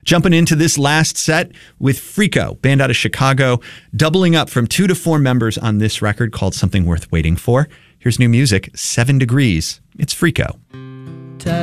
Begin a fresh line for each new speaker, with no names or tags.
Jumping into this last set with Freako, band out of Chicago, doubling up from 2 to 4 members on this record called Something Worth Waiting For. Here's new music, 7 Degrees. It's Freako.